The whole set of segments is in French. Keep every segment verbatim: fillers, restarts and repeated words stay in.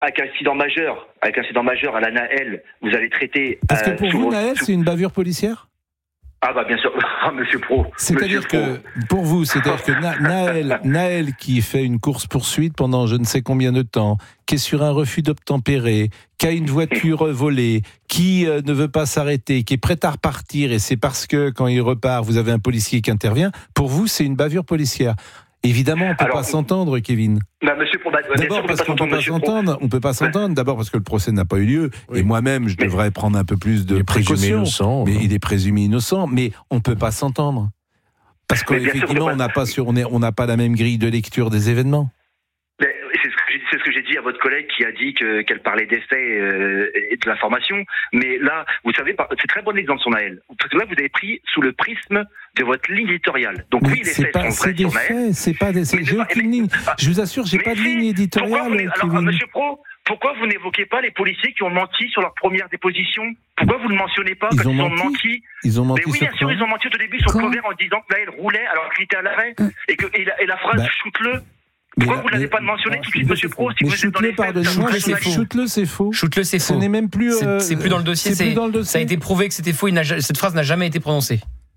avec un incident majeur, avec un incident majeur à la Naël, vous allez traiter... Parce que pour euh, vous, sous... Naël, c'est une bavure policière ? Ah bah bien sûr, ah, Monsieur Pro. C'est-à-dire Monsieur que, Pro. pour vous, c'est-à-dire que Na- Naël, Naël qui fait une course-poursuite pendant je ne sais combien de temps, qui est sur un refus d'obtempérer, qui a une voiture volée, qui euh, ne veut pas s'arrêter, qui est prêt à repartir, et c'est parce que, quand il repart, vous avez un policier qui intervient, pour vous, c'est une bavure policière. Évidemment, on ne peut Alors, pas s'entendre, Kevin. Bah, Monsieur Pro, bah, D'abord parce qu'on ne peut pas s'entendre, on peut pas s'entendre. D'abord parce que le procès n'a pas eu lieu. Oui. Et moi-même, je devrais prendre un peu plus de précautions. Mais il est présumé innocent. Mais on ne peut pas s'entendre parce qu'effectivement, on n'a pas sur, on est, on n'a pas la même grille de lecture des événements. Mais c'est ce que j'ai, c'est ce que j'ai dit à votre collègue qui a dit que, qu'elle parlait des faits euh, et de l'information. Mais là, vous savez, c'est très bon exemple sur Naël. Parce que là, vous avez pris sous le prisme de votre ligne éditoriale. Donc mais oui, les faits pas, sont vrais sur Naël. C'est pas des faits. J'ai aucune ligne. Je vous assure, j'ai pas de ligne éditoriale. Vous, alors, Monsieur Pro, pourquoi vous n'évoquez pas les policiers qui ont menti sur leur première déposition ? Pourquoi vous ne le mentionnez pas ils quand ont ils ont menti. menti Ils ont menti. Mais oui, sur bien sûr, quoi ils ont menti au début sur Quand Covert en disant que Naël roulait alors qu'il était à l'arrêt et que et la, et la phrase bah, shoot-le. Pourquoi là, vous ne l'avez mais, pas mentionné ah, tout de suite, Monsieur Pro, si mais vous êtes dans les faits? pardonnez-moi, shoot-le, c'est faux. Shoot-le, c'est faux. Ce n'est même plus. C'est, euh, c'est plus dans le dossier. C'est c'est, plus dans le dossier. Ça a été prouvé que c'était faux. Il n'a, cette phrase n'a jamais été prononcée.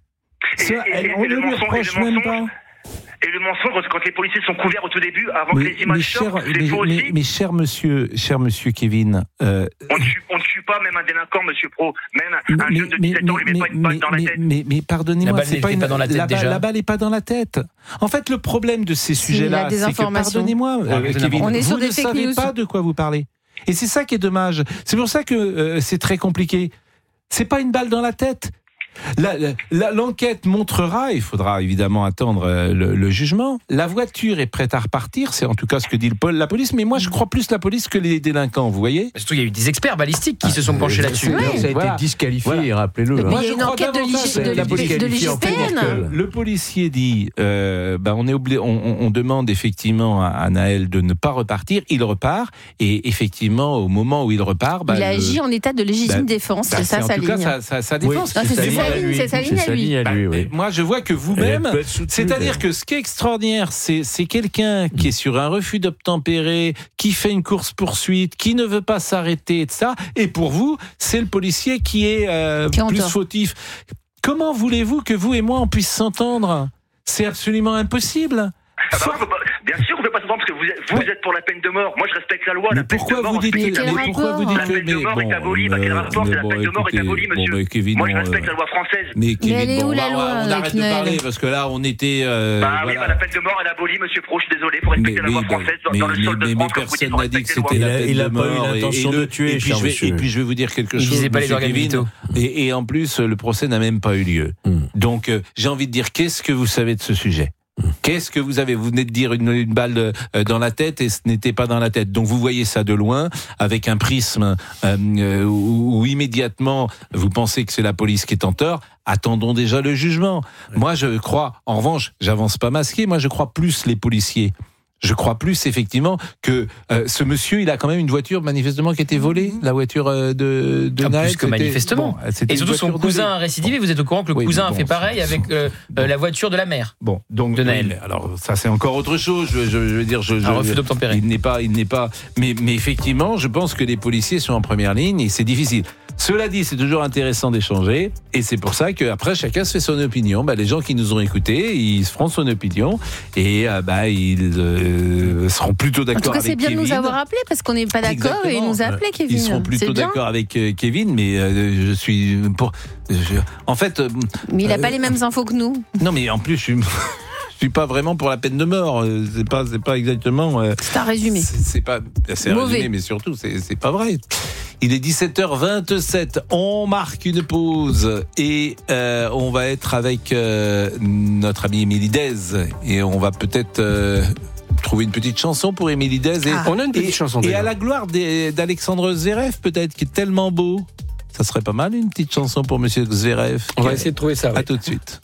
Et, Ça, et, elle, et, on et ne le lui mensonge, reproche et le même mensonge, pas. et le mensonge, quand les policiers sont couverts au tout début, avant Mais, que les images mais cher, sortent, c'est mais, faux mais, aussi. mais cher monsieur, cher monsieur Kevin, euh, On ne tue, on ne tue pas même un délinquant, Monsieur Pro. Même un mais, jeune de mais, dix-sept ans, lui met pas une balle dans la mais, tête. mais, mais pardonnez-moi, La balle c'est pas, une, pas dans la tête la, déjà. la balle n'est pas dans la tête. En fait, le problème de ces sujets-là, c'est que, pardonnez-moi, Ah, euh, Kevin, on est vous sur ne des fake savez news. pas de quoi vous parlez. Et c'est ça qui est dommage. C'est pour ça que euh, c'est très compliqué. C'est pas une balle dans la tête. La, la, la, l'enquête montrera, il faudra évidemment attendre euh, le, le jugement, la voiture est prête à repartir, c'est en tout cas ce que dit le, la police, mais moi je crois plus la police que les délinquants, vous voyez. Surtout, il y a eu des experts balistiques qui ah, se sont penchés là-dessus. Ouais. Ça a été voilà. disqualifié, voilà. rappelez-le. Mais Hein. il y a une enquête de, l'I G, de, la police de l'I G P N. Le policier dit, euh, bah on, est obli- on, on demande effectivement à, à Naël de ne pas repartir, il repart, et effectivement au moment où il repart... Bah, il a le, agi en état de légitime bah, défense, bah, c'est ça en sa tout ligne. cas sa, sa, sa défense. Oui, c'est, c'est, c'est sa ligne, c'est sa ligne à lui. À lui oui. Moi, je vois que vous-même, c'est-à-dire que ce qui est extraordinaire, c'est, c'est quelqu'un qui est sur un refus d'obtempérer, qui fait une course-poursuite, qui ne veut pas s'arrêter, et ça. Et pour vous, c'est le policier qui est euh, qui plus tort. fautif. Comment voulez-vous que vous et moi, on puisse s'entendre ? C'est absolument impossible. Ah bah, faut pas, bien sûr, on ne peut pas s'entendre parce que vous êtes, vous êtes pour la peine de mort. Moi, je respecte la loi. Mais la peine pourquoi de mort, vous dites mais que, quel mais pourquoi vous dites la que, peine de mais mort bon, est abolie. Bah, quel rapport, c'est la bon, peine de mort écoutez, est abolie, monsieur. Bon, bah, Kevin, Moi, je on, respecte euh, la loi française. Mais, Kevin, mais elle est bon, où la on, loi on avec arrête de Noël parler parce que là, on était. Euh, Bah oui, voilà. bah, la peine de mort est abolie, monsieur Pro. Je suis désolé, pour respecter Mais, la loi mais, française mais, dans le mais, sol de mais, France. mais personne n'a dit que c'était la peine Il a de pas eu mort. l'intention et, et de le, tuer, et puis, cher je vais, monsieur. et puis je vais vous dire quelque Il chose, disait pas les monsieur organes Kevin. vitaux. Et, et en plus, le procès n'a même pas eu lieu. Mm. Donc, euh, j'ai envie de dire, qu'est-ce que vous savez de ce sujet ? Qu'est-ce que vous avez ? Vous venez de dire une, une balle euh, dans la tête et ce n'était pas dans la tête. Donc vous voyez ça de loin avec un prisme euh, où, où immédiatement vous pensez que c'est la police qui est en tort. Attendons déjà le jugement. Ouais. Moi je crois, en revanche, j'avance pas masqué, moi je crois plus les policiers. Je crois plus effectivement que euh, ce monsieur, il a quand même une voiture manifestement qui a été volée, la voiture euh, de, de ah, Naël. Plus que manifestement. Bon, et surtout son cousin a récidivé. Vous êtes au courant que le oui, cousin bon, a fait pareil avec euh, bon. la voiture de la mère. Bon, donc de Naël. Oui, alors ça c'est encore autre chose. Je, je, je veux dire, je, un je, refus d'obtempérer. Il n'est pas, il n'est pas. Mais, mais effectivement, je pense que les policiers sont en première ligne et c'est difficile. Cela dit, c'est toujours intéressant d'échanger et c'est pour ça qu'après chacun se fait son opinion. Bah, les gens qui nous ont écoutés, ils se feront son opinion et euh, bah ils euh, seront plutôt d'accord avec Kevin. En tout cas, c'est bien Kevin. de nous avoir appelés parce qu'on n'est pas d'accord. Exactement. Et il nous a appelés, Kevin. Ils seront plutôt d'accord avec euh, Kevin, mais euh, je suis pour. Je, en fait. Euh, mais il n'a euh, pas les mêmes infos que nous. Non, mais en plus, je suis. Je suis pas vraiment pour la peine de mort. C'est pas, c'est pas exactement. Euh, c'est un résumé. C'est, c'est pas, c'est un résumé, mais surtout, c'est, c'est pas vrai. Il est dix-sept heures vingt-sept. On marque une pause et euh, on va être avec euh, notre amie Émilie Dez et on va peut-être euh, trouver une petite chanson pour Émilie Dez. Et, ah, on a une petite et, chanson. Et déjà. à la gloire des, d'Alexandre Zverev, peut-être, qui est tellement beau. Ça serait pas mal une petite chanson pour Monsieur Zverev. On va essayer de trouver ça. À ouais. tout de suite.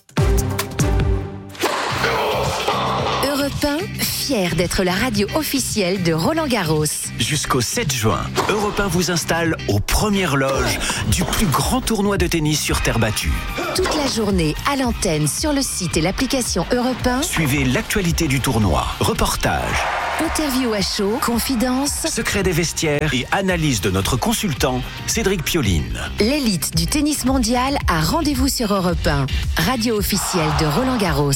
Fier d'être la radio officielle de Roland Garros. Jusqu'au sept juin, Europe un vous installe aux premières loges du plus grand tournoi de tennis sur terre battue. Toute la journée à l'antenne, sur le site et l'application Europe un. Suivez l'actualité du tournoi, reportages, Interview à chaud, confidence, Secret des vestiaires et analyse de notre consultant, Cédric Pioline. l'élite du tennis mondial a rendez-vous sur Europe un, radio officielle de Roland Garros.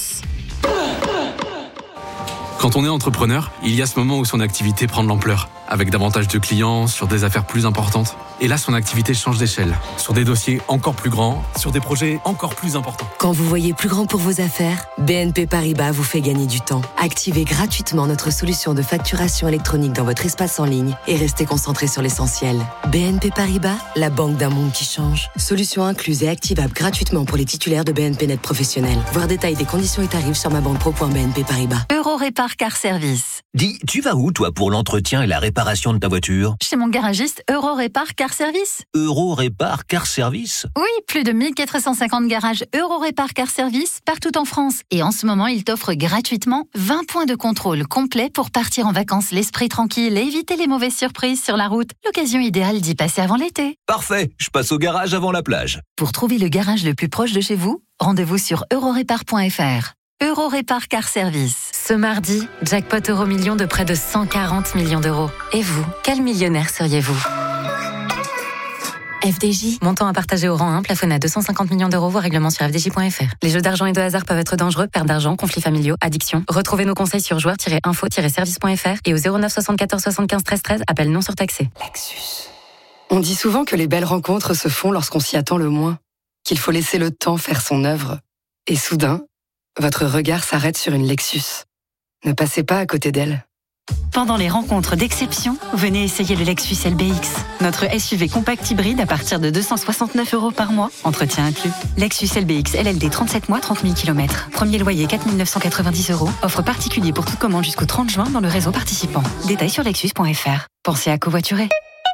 Quand on est entrepreneur, il y a ce moment où son activité prend de l'ampleur, avec davantage de clients, sur des affaires plus importantes. Et là, son activité change d'échelle, sur des dossiers encore plus grands, sur des projets encore plus importants. Quand vous voyez plus grand pour vos affaires, B N P Paribas vous fait gagner du temps. Activez gratuitement notre solution de facturation électronique dans votre espace en ligne et restez concentré sur l'essentiel. B N P Paribas, la banque d'un monde qui change. Solution incluse et activable gratuitement pour les titulaires de B N P Net professionnels. Voir détails des conditions et tarifs sur ma banque pro point b n p paribas. Eurorépar Car Service. Dis, tu vas où toi pour l'entretien et la réparation de ta voiture ? Chez mon garagiste Eurorépar Car Service. Eurorépar Car Service ? Oui, plus de mille quatre cent cinquante garages Eurorépar Car Service partout en France. Et en ce moment, il t'offre gratuitement vingt points de contrôle complets pour partir en vacances l'esprit tranquille et éviter les mauvaises surprises sur la route. L'occasion idéale d'y passer avant l'été. Parfait, je passe au garage avant la plage. Pour trouver le garage le plus proche de chez vous, rendez-vous sur eurorépar point f r. Eurorépar Car Service. Ce mardi, jackpot euro million de près de cent quarante millions d'euros. Et vous, quel millionnaire seriez-vous ? F D J, montant à partager au rang un, plafonné à deux cent cinquante millions d'euros, voire règlement sur f d j point f r. Les jeux d'argent et de hasard peuvent être dangereux, perte d'argent, conflits familiaux, addiction. Retrouvez nos conseils sur joueurs tiret info tiret service point f r et au zéro neuf soixante-quatorze soixante-quinze treize treize, appel non surtaxé. Lexus. On dit souvent que les belles rencontres se font lorsqu'on s'y attend le moins, qu'il faut laisser le temps faire son œuvre. Et soudain, votre regard s'arrête sur une Lexus. Ne passez pas à côté d'elle. Pendant les rencontres d'exception, venez essayer le Lexus L B X. Notre S U V compact hybride à partir de deux cent soixante-neuf euros par mois, entretien inclus. Lexus L B X L L D trente-sept mois, trente mille kilomètres. Premier loyer quatre mille neuf cent quatre-vingt-dix euros. Offre particulier pour toute commande jusqu'au trente juin dans le réseau participant. Détails sur lexus point f r. Pensez à covoiturer.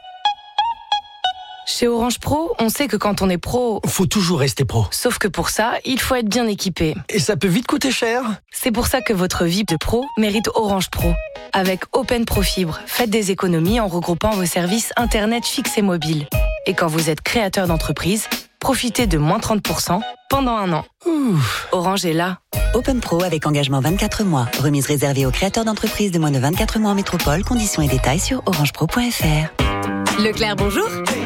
Chez Orange Pro, on sait que quand on est pro... faut toujours rester pro. Sauf que pour ça, il faut être bien équipé. Et ça peut vite coûter cher. C'est pour ça que votre V I P de pro mérite Orange Pro. Avec Open Pro Fibre, faites des économies en regroupant vos services Internet fixe et mobile. Et quand vous êtes créateur d'entreprise, profitez de moins trente pour cent pendant un an. Ouf. Orange est là. Open Pro avec engagement vingt-quatre mois. Remise réservée aux créateurs d'entreprises de moins de vingt-quatre mois en métropole. Conditions et détails sur orange pro point f r. Leclerc, bonjour.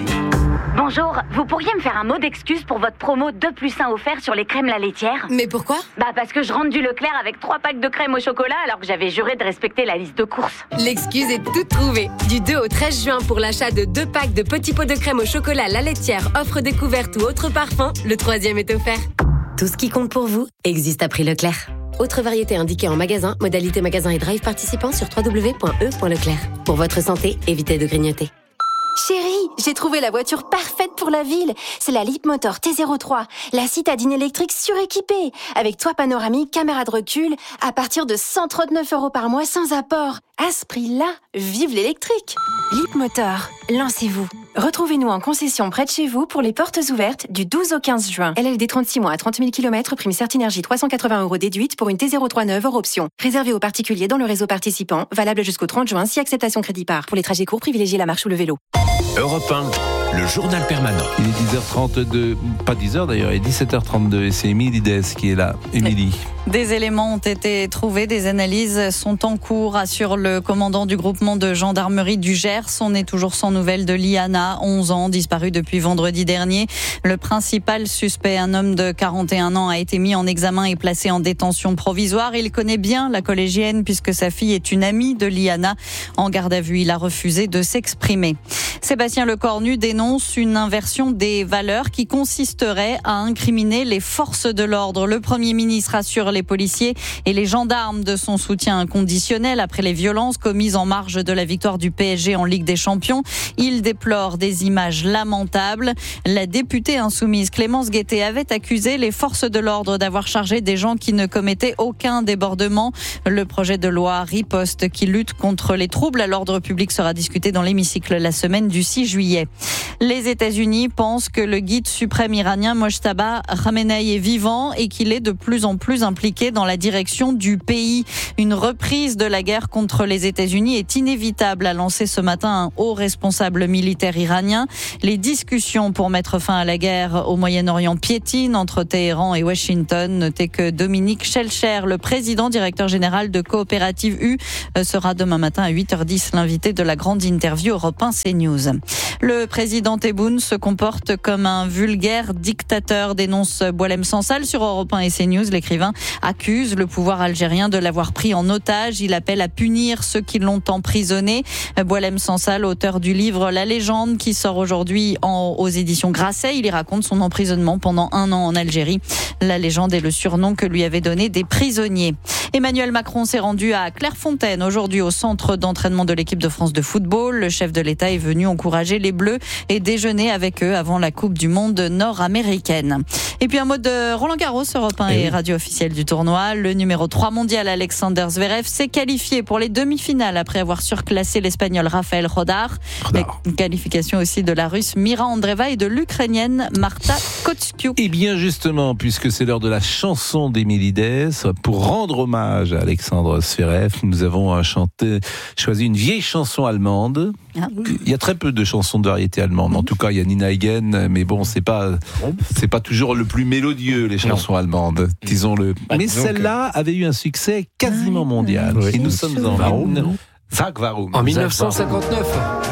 Bonjour, vous pourriez me faire un mot d'excuse pour votre promo deux plus un offert sur les crèmes la laitière ? Mais pourquoi ? Bah parce que je rentre du Leclerc avec trois packs de crème au chocolat alors que j'avais juré de respecter la liste de courses. L'excuse est toute trouvée. Du deux au treize juin pour l'achat de deux packs de petits pots de crème au chocolat la laitière, offre découverte ou autre parfum, le troisième est offert. Tout ce qui compte pour vous existe à prix Leclerc. Autre variété indiquée en magasin, modalité magasin et drive participant sur w w w point e point leclerc. Pour votre santé, évitez de grignoter. Chérie, j'ai trouvé la voiture parfaite pour la ville. C'est la Leapmotor T zéro trois, la citadine électrique suréquipée, avec toit panoramique, caméra de recul, à partir de cent trente-neuf euros par mois sans apport. À ce prix-là, vive l'électrique. Leapmotor, lancez-vous. Retrouvez-nous en concession près de chez vous pour les portes ouvertes du douze au quinze juin. L L D trente-six mois à trente mille kilomètres, prime Certinergie trois cent quatre-vingts euros déduite pour une T zéro trois neuve hors option. Réservé aux particuliers dans le réseau participant, valable jusqu'au trente juin si acceptation crédit par. Pour les trajets courts, privilégiez la marche ou le vélo. Europe un, le journal permanent. Il est dix heures trente-deux, pas dix heures d'ailleurs, il est dix-sept heures trente-deux et c'est Émilie Dess qui est là. Émilie. Des éléments ont été trouvés, des analyses sont en cours, assure le commandant du groupement de gendarmerie du Gers. On est toujours sans nouvelles de Liana, onze ans, disparue depuis vendredi dernier. Le principal suspect, un homme de quarante et un ans, a été mis en examen et placé en détention provisoire. Il connaît bien la collégienne puisque sa fille est une amie de Liana. En garde à vue, il a refusé de s'exprimer. Sébastien Lecornu dénonce une inversion des valeurs qui consisterait à incriminer les forces de l'ordre. Le Premier ministre assure les policiers et les gendarmes de son soutien inconditionnel après les violences commises en marge de la victoire du P S G en Ligue des Champions. Il déplore des images lamentables. La députée insoumise Clémence Guettet avait accusé les forces de l'ordre d'avoir chargé des gens qui ne commettaient aucun débordement. Le projet de loi riposte qui lutte contre les troubles à l'ordre public sera discuté dans l'hémicycle la semaine du du six juillet. Les États-Unis pensent que le guide suprême iranien Mojtaba Khamenei est vivant et qu'il est de plus en plus impliqué dans la direction du pays. Une reprise de la guerre contre les États-Unis est inévitable, a lancé ce matin un haut responsable militaire iranien. Les discussions pour mettre fin à la guerre au Moyen-Orient piétinent entre Téhéran et Washington. Notez que Dominique Schelcher, le président directeur général de Coopérative U, sera demain matin à huit heures dix l'invité de la grande interview Europe un CNews. Le président Tebboune se comporte comme un vulgaire dictateur, dénonce Boualem Sansal sur Europe un et CNews. L'écrivain accuse le pouvoir algérien de l'avoir pris en otage. Il appelle à punir ceux qui l'ont emprisonné. Boualem Sansal, auteur du livre La Légende, qui sort aujourd'hui en, aux éditions Grasset, il y raconte son emprisonnement pendant un an en Algérie. La Légende est le surnom que lui avaient donné des prisonniers. Emmanuel Macron s'est rendu à Clairefontaine aujourd'hui au centre d'entraînement de l'équipe de France de football. Le chef de l'État est venu encourager les Bleus et déjeuner avec eux avant la Coupe du Monde nord-américaine. Et puis un mot de Roland Garros, Europe un et, et radio officielle du tournoi. Le numéro trois mondial Alexander Zverev s'est qualifié pour les demi-finales après avoir surclassé l'Espagnol Rafael Rodar. Une qualification aussi de la Russe Mira Andreeva et de l'Ukrainienne Marta Kotsky. Et bien justement, puisque c'est l'heure de la chanson d'Émilie Dess, pour rendre hommage à Alexandre Zverev, nous avons chanté, choisi une vieille chanson allemande. Ah. Il y a très peu de chansons de variété allemande. En tout cas, il y a Nina Hagen, mais bon, c'est pas, c'est pas toujours le plus mélodieux, les chansons non. allemandes, disons-le. Mais celle-là avait eu un succès quasiment mondial. Oui. Et nous sommes en Warum, Sag Warum. En mille neuf cent cinquante-neuf.